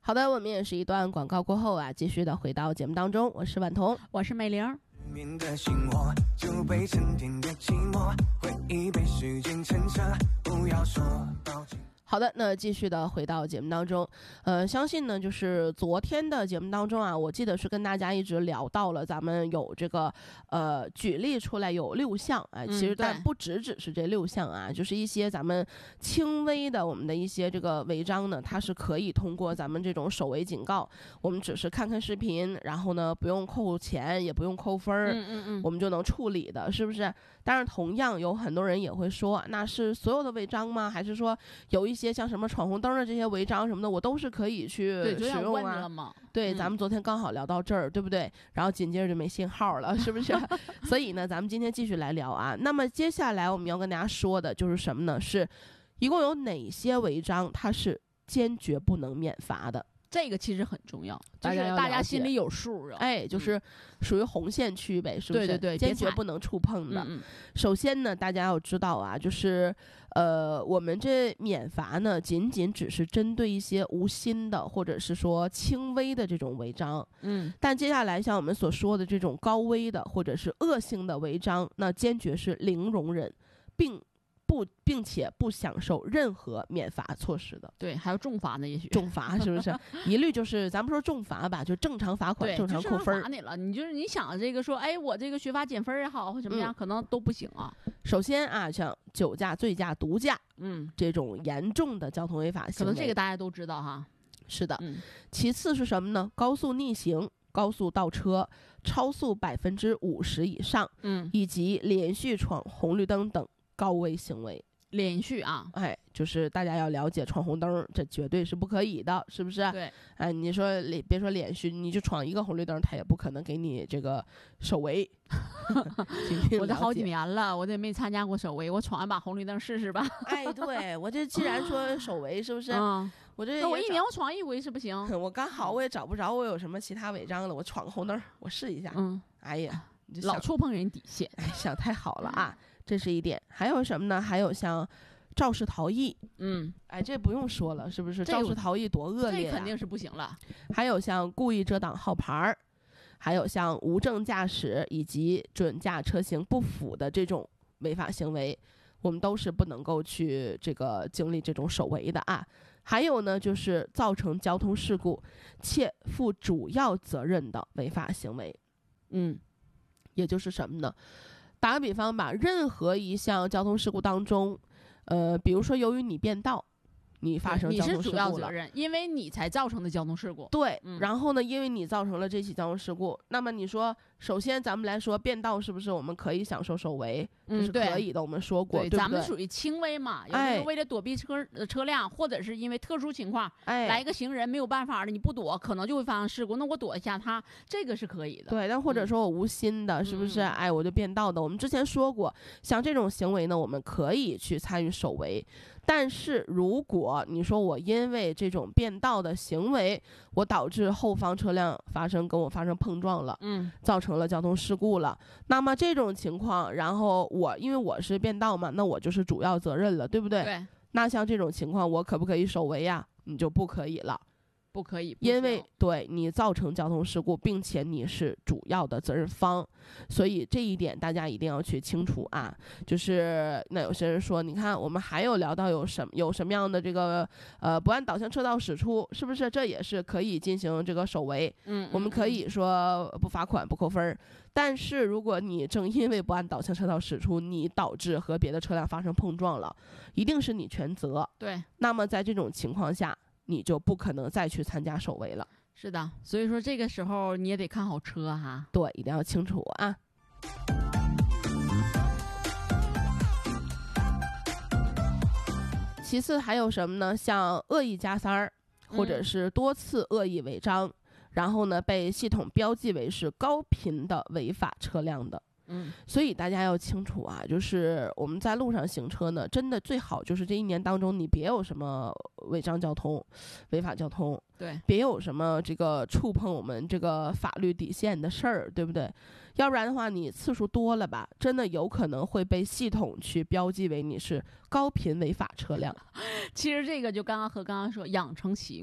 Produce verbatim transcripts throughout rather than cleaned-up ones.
好的，我们也是一段广告过后啊，继续的回到节目当中。我是婉彤， 我是美玲。 面的心窝就被沉淀的寂寞，回忆被时间牵扯，不要说抱歉。 好的，那继续的回到节目当中，呃，相信呢，就是昨天的节目当中啊，我记得是跟大家一直聊到了，咱们有这个呃举例出来有六项啊、呃，其实但不只只是这六项啊，就是一些咱们轻微的我们的一些这个违章呢，它是可以通过咱们这种手违警告，我们只是看看视频，然后呢不用扣钱，也不用扣分儿， 嗯嗯嗯， 我们就能处理的，是不是？当然，同样有很多人也会说，那是所有的违章吗？还是说有一些像什么闯红灯的这些违章什么的，我都是可以去使用啊？对， 嗯、 咱们昨天刚好聊到这儿，对不对？然后紧接着就没信号了，是不是？所以呢，咱们今天继续来聊啊。那么接下来我们要跟大家说的就是什么呢？是一共有哪些违章它是坚决不能免罚的？ 这个其实很重要，就是大家心里有数啊。 哎，就是属于红线区呗，是不是？ 对对对， 坚决不能触碰的。 嗯嗯首先呢，大家要知道啊，就是呃，我们这免罚呢，仅仅只是针对一些无心的或者是说轻微的这种违章。 嗯， 但接下来像我们所说的这种高危的或者是恶性的违章，那坚决是零容忍，并。不，并且不享受任何免罚措施的。 对，还有重罚呢，也许重罚是不是？一律就是咱们说重罚吧，就正常罚款，正常扣分。 罚你了，你就是你想这个说，哎，我这个学罚减分也好，或怎么样、嗯，可能都不行啊。 首先啊，像酒驾、醉驾、毒驾， 嗯， 这种严重的交通违法行为， 可能这个大家都知道哈。 是的， 嗯。 其次是什么呢？高速逆行、高速倒车、超速百分之五十以上， 嗯， 以及连续闯红绿灯等。高危行为， 连续啊， 哎，就是大家要了解闯红灯，这绝对是不可以的，是不是？ 对， 哎，你说别说连续，你就闯一个红绿灯，他也不可能给你这个手违。 我这好几年了，我这没参加过手违，我闯一把红绿灯试试吧。 哎，对，我这既然说手违，是不是？ 嗯， 我这那我一年我闯一回是不行。 我刚好我也找不着我有什么其他违章了，我闯个红灯，我试一下。 嗯， 哎呀， 老触碰人底线， 哎，想太好了啊。这是一点，还有什么呢？还有像肇事逃逸， 嗯， 哎，这不用说了，是不是？肇事逃逸多恶劣、啊， 这肯定是不行了。 还有像故意遮挡号牌，还有像无证驾驶以及准驾车型不符的这种违法行为，我们都是不能够去这个经历这种手违的啊。还有呢，就是造成交通事故且负主要责任的违法行为， 嗯， 也就是什么呢？打个比方吧，任何一项交通事故当中，呃，比如说由于你变道，你发生交通事故了， 你是主要责任，因为你才造成的交通事故。 对、 嗯， 然后呢，因为你造成了这起交通事故，那么你说，首先咱们来说变道是不是我们可以享受手违？ 嗯， 这是可以的，我们说过，对， 对咱们属于轻微嘛，有的为了躲避车、哎、车辆，或者是因为特殊情况， 哎， 来一个行人没有办法的，你不躲，可能就会发生事故。那我躲一下他，这个是可以的。 对，但或者说我无心的，嗯、是不是？哎，我就变道的。我们之前说过，像这种行为呢，我们可以去参与手违。但是如果你说我因为这种变道的行为，我导致后方车辆发生跟我发生碰撞了， 嗯， 造成了交通事故了，那么这种情况，然后我因为我是变道嘛，那我就是主要责任了，对不对？ 对。 那像这种情况，我可不可以手违呀？你就不可以了。 不可以， 因为对你造成交通事故，并且你是主要的责任方，所以这一点大家一定要去清楚啊。就是那有些人说，你看我们还有聊到有什么有什么样的这个呃不按导向车道驶出，是不是这也是可以进行这个手违？ 嗯， 我们可以说不罚款不扣分，但是如果你正因为不按导向车道驶出，你导致和别的车辆发生碰撞了，一定是你全责。 对， 那么在这种情况下，你就不可能再去参加手违了。 是的，所以说这个时候你也得看好车哈。 对，一定要清楚啊。其次还有什么呢？像恶意加塞儿，或者是多次恶意违章、嗯、然后呢被系统标记为是高频的违法车辆的。 嗯， 所以大家要清楚啊，就是我们在路上行车呢，真的最好就是这一年当中你别有什么违章交通、违法交通， 对， 别有什么这个触碰我们这个法律底线的事儿，对不对？要不然的话，你次数多了吧，真的有可能会被系统去标记为你是高频违法车辆。 其实这个就刚刚和刚刚说养成习惯。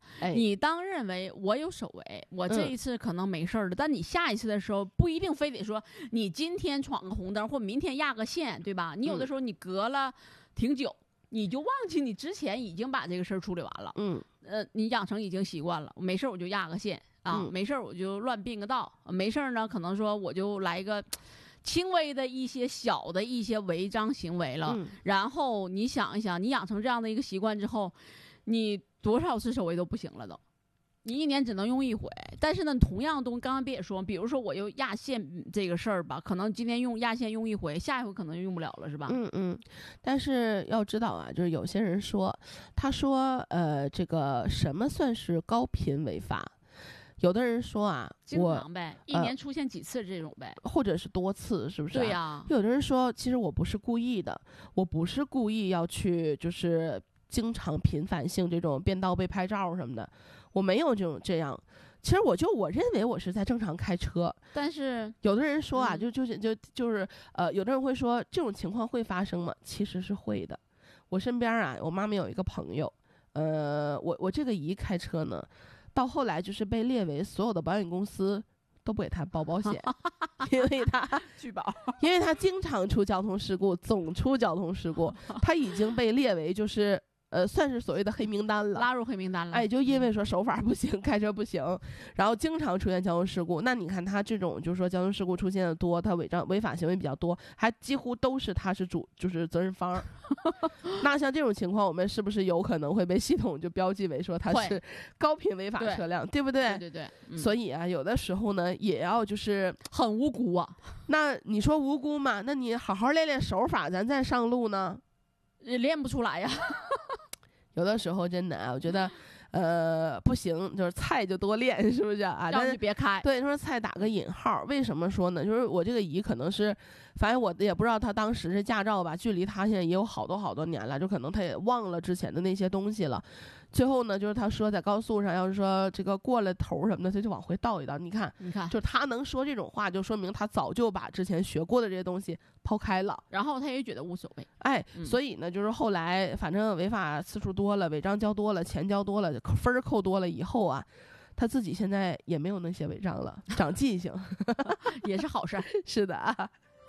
哎、 你当认为我有手违，我这一次可能没事儿了、嗯，但你下一次的时候不一定非得说你今天闯个红灯或明天压个线，对吧？你有的时候你隔了挺久，嗯、你就忘记你之前已经把这个事儿处理完了。 嗯， 呃，你养成已经习惯了，没事儿我就压个线啊， 嗯、 没事儿我就乱并个道，没事儿呢，可能说我就来一个。轻微的一些小的一些违章行为了、嗯，然后你想一想，你养成这样的一个习惯之后，你多少次手违都不行了都，你一年只能用一回。但是呢，同样东刚刚别也说，比如说我又压线这个事儿吧，可能今天用压线用一回，下一回可能就用不了了，是吧？ 嗯嗯。但是要知道啊，就是有些人说，他说呃，这个什么算是高频违法？有的人说啊， 经常呗，一年出现几次这种呗、 呃，或者是多次，是不是、啊？ 对呀、啊。 有的人说，其实我不是故意的，我不是故意要去，就是经常频繁性这种变道被拍照什么的，我没有这种这样。其实我就我认为我是在正常开车， 但是有的人说啊， 嗯、 就就是就就是呃，有的人会说这种情况会发生吗？其实是会的。我身边啊，我妈妈有一个朋友，呃，我我这个姨开车呢。到后来就是被列为所有的保险公司都不给他报保险，因为他拒保， 因为他经常出交通事故，总出交通事故，他已经被列为就是呃算是所谓的黑名单了， 拉入黑名单了。 哎，就因为说手法不行，开车不行，然后经常出现交通事故。那你看他这种就是说交通事故出现的多，他违章违法行为比较多，还几乎都是他是主就是责任方。那像这种情况，我们是不是有可能会被系统就标记为说他是高频违法车辆， 对, 对不对？ 对对对、嗯。 所以啊，有的时候呢，也要就是很无辜啊。 那你说无辜嘛？那你好好练练手法，咱再上路呢， 练不出来呀。 有的时候真的啊，我觉得。呃，不行，就是菜就多练，是不是啊？ 要不就别开。 对，说菜打个引号，为什么说呢？就是我这个姨可能是，反正我也不知道她当时是驾照吧，距离她现在也有好多好多年了，就可能她也忘了之前的那些东西了。最后呢，就是他说在高速上，要是说这个过了头什么的，他就往回倒一倒。你看， 你看， 就他能说这种话，就说明他早就把之前学过的这些东西抛开了， 然后他也觉得无所谓。 哎， 嗯、 所以呢，就是后来反正违法次数多了，违章交多了，钱交多了，分儿扣多了以后啊，他自己现在也没有那些违章了，长记性， 也是好事。 是的啊。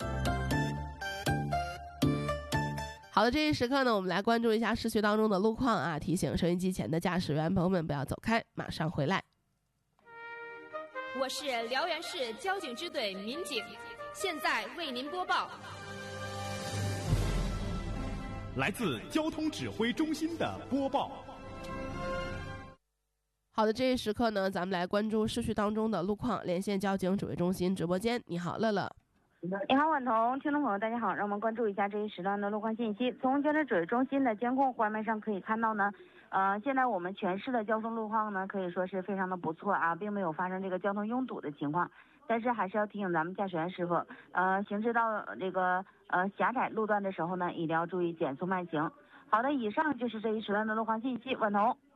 好的，这一时刻呢，我们来关注一下市区当中的路况啊！提醒收音机前的驾驶员朋友们不要走开，马上回来。 我是辽源市交警支队民警，现在为您播报。 来自交通指挥中心的播报。 好的，这一时刻呢，咱们来关注市区当中的路况，连线交警指挥中心直播间。你好，乐乐。 你好，婉彤，听众朋友，大家好，让我们关注一下这一时段的路况信息。从交通指挥中心的监控画面上可以看到呢，呃，现在我们全市的交通路况呢，可以说是非常的不错啊，并没有发生这个交通拥堵的情况。但是还是要提醒咱们驾驶员师傅，呃，行驶到这个呃狭窄路段的时候呢，一定要注意减速慢行。好的，以上就是这一时段的路况信息，婉彤。